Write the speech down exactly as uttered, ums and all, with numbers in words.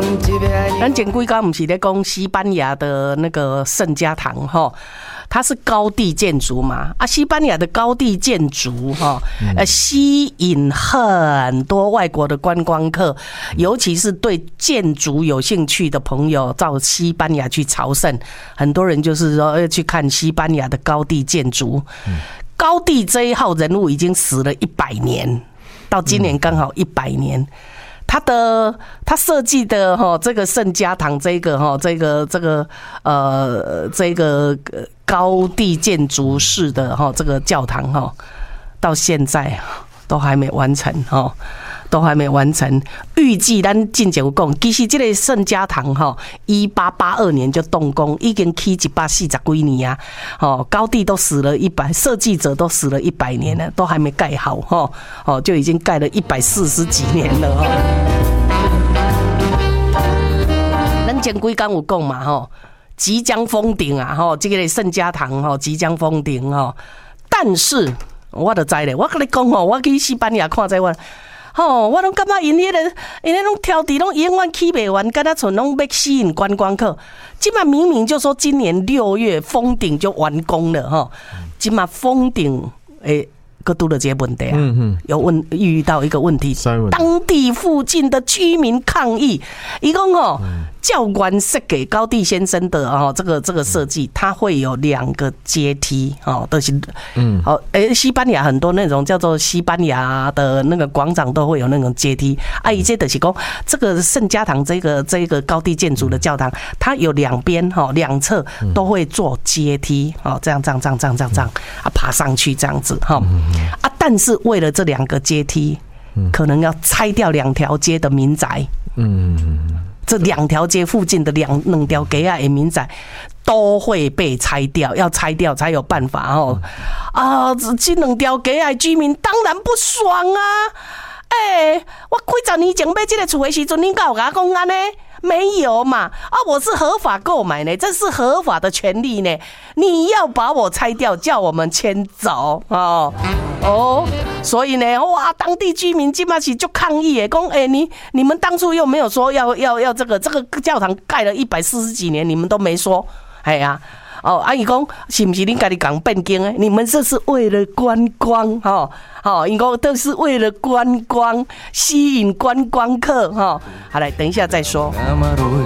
咱前几天不是在讲西班牙的那个圣家堂哈？它是高地建筑嘛，啊，西班牙的高地建筑哈，呃，吸引很多外国的观光客，尤其是对建筑有兴趣的朋友，到西班牙去朝圣，很多人就是说要去看西班牙的高地建筑。高地这一号人物已经死了一百年，到今年刚好一百年。他的他设计的哈这个圣家堂这个哈这个这个呃这个高地建筑式的哈这个教堂哈到现在都还没完成哈，都还没完成。预计咱进前有讲，其实这个圣家堂哈，一八八二年就动工，已经起一百四十几年啊。哦，高地都死了一百，设计者都死了一百年了，都还没盖好哈。哦，就已经盖了一百四十几年了哈。咱前几天有讲嘛哈，即将封顶啊哈，这个圣家堂哈即将封顶哈，但是。我就知咧，我跟你讲吼，我去西班牙看这我，吼，我拢感觉因迄个，因迄种挑剔拢永远起袂完，敢若像拢要吸引观光客。今嘛明明就说今年六月封顶就完工了哈，今嘛封顶诶。个都了这问题啊，有问遇到一个问题，当地附近的居民抗议，一共哦，教官设给高地先生的哦，这个这个设计，它会有两个阶梯哦，都是嗯，好，诶，西班牙很多那种叫做西班牙的那个广场都会有那种阶梯，啊，一些的是讲这个圣家堂这个这个高地建筑的教堂，它有两边哈两侧都会做阶梯哦，这样这样这样这样这样这样啊，爬上去这样子哈。啊！但是为了这两个阶梯，可能要拆掉两条街的民宅。嗯，这两条街附近的两两条街啊的民宅都会被拆掉，要拆掉才有办法哦。啊，这两条街啊居民当然不爽啊！哎、欸，我几十年前买这个厝的时阵，恁敢有甲我讲安呢？没有嘛？啊，我是合法购买呢，这是合法的权利呢。你要把我拆掉，叫我们迁走哦哦，所以呢，哇，当地居民基本上就抗议耶，讲哎，你你们当初又没有说要要要这个这个教堂盖了一百四十几年，你们都没说，哎呀。哦，阿姨讲是不是恁家己讲变更诶？你们这是为了观光，哈，好，因讲都是为了观光，吸引观光客，哈。好，来，等一下再说。